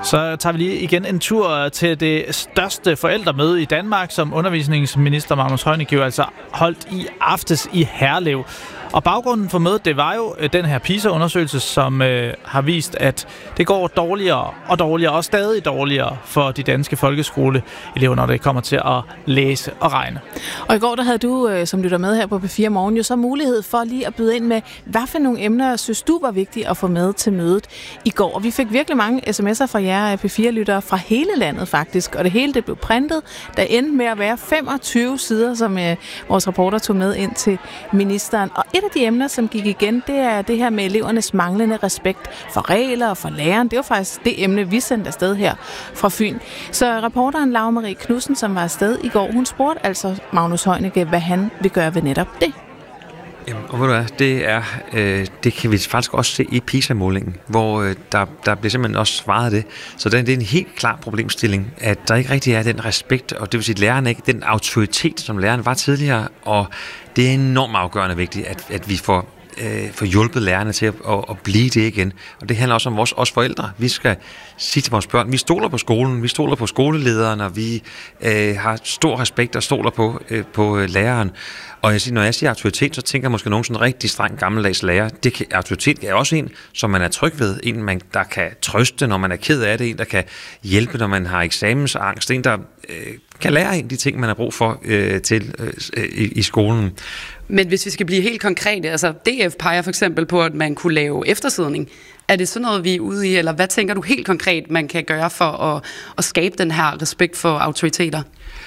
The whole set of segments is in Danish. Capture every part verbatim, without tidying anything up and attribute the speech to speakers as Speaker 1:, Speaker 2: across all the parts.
Speaker 1: Så tager vi lige igen en tur til det største forældremøde i Danmark, som undervisningsminister Magnus Heunicke altså holdt i aftes i Herlev. Og baggrunden for mødet, det var jo den her PISA-undersøgelse, som øh, har vist, at det går dårligere og dårligere og stadig dårligere for de danske folkeskoleelever, når det kommer til at læse og regne.
Speaker 2: Og i går der havde du, øh, som lytter med her på P fire Morgen, jo så mulighed for lige at byde ind med, hvad for nogle emner synes du var vigtige at få med til mødet i går. Og vi fik virkelig mange sms'er fra jer P fire-lyttere fra hele landet faktisk, og det hele det blev printet. Der endte med at være femogtyve sider, som øh, vores reporter tog med ind til ministeren. Og et af de emner, som gik igen, det er det her med elevernes manglende respekt for regler og for læreren. Det var faktisk det emne, vi sendte afsted her fra Fyn. Så reporteren Laura Marie Knudsen, som var afsted i går, hun spurgte altså Magnus Heunicke, hvad han vil gøre ved netop det.
Speaker 3: Jamen, og ved du hvad, det er, øh, det kan vi faktisk også se i PISA-målingen, hvor øh, der, der bliver simpelthen også svaret det. Så det, det er en helt klar problemstilling, at der ikke rigtig er den respekt, og det vil sige, at læreren ikke den autoritet, som læreren var tidligere, og det er enormt afgørende vigtigt, at, at vi får øh, få hjulpet lærerne til at, at, at blive det igen. Og det handler også om vores, os forældre. Vi skal sige til vores børn, vi stoler på skolen, vi stoler på skolelederen, og vi øh, har stor respekt og stoler på, øh, på øh, læreren. Og jeg siger, når jeg siger autoritet, så tænker jeg måske nogen sådan rigtig streng gammeldags lærer. Det kan, autoritet er også en, som man er tryg ved. En, man, der kan trøste, når man er ked af det. En, der kan hjælpe, når man har eksamensangst. En, der øh, kan lære en de ting, man har brug for øh, til øh, i, i skolen.
Speaker 4: Men hvis vi skal blive helt konkrete, altså D F peger for eksempel på, at man kunne lave eftersidning. Er det sådan noget, vi er ude i, eller hvad tænker du helt konkret, man kan gøre for at, at skabe den her respekt for autoriteter?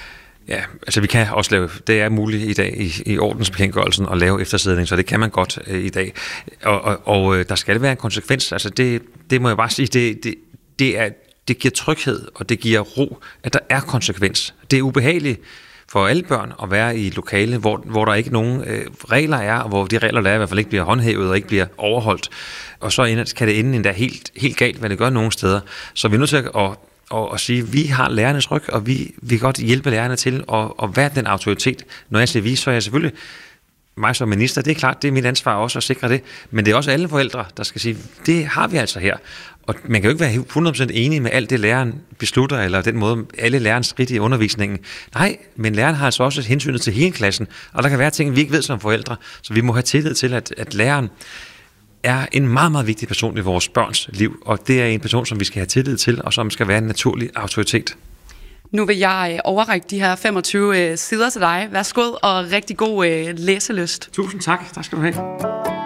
Speaker 3: Ja, altså vi kan også lave, det er muligt i dag i, i ordensbekendtgørelsen at lave eftersidning, så det kan man godt øh, i dag. Og, og, og der skal være en konsekvens, altså det, det må jeg bare sige, det, det, det, er, det giver tryghed, og det giver ro, at der er konsekvens. Det er ubehageligt for alle børn at være i et lokale, hvor, hvor der ikke nogen øh, regler er, og hvor de regler, der er, i hvert fald ikke bliver håndhævet og ikke bliver overholdt. Og så ender, kan det ende endda helt, helt galt, hvad det gør nogle steder. Så vi er nødt til at Og, og sige, at vi har lærernes ryg, og vi, vi kan godt hjælpe lærerne til at, at være den autoritet. Når jeg siger vi, så er jeg selvfølgelig mig som minister, det er klart, det er mit ansvar også at sikre det, men det er også alle forældre, der skal sige, det har vi altså her. Og man kan jo ikke være hundrede procent enig med alt det, læreren beslutter, eller den måde, alle lærerens skridt i undervisningen. Nej, men læreren har altså også hensynet til hele klassen, og der kan være ting, vi ikke ved som forældre, så vi må have tillid til, at, at læreren er en meget, meget vigtig person i vores børns liv, og det er en person, som vi skal have tillid til, og som skal være en naturlig autoritet.
Speaker 4: Nu vil jeg overrække de her femogtyve sider til dig. Værsgo og rigtig god læselyst.
Speaker 3: Tusind tak. Tak skal du have.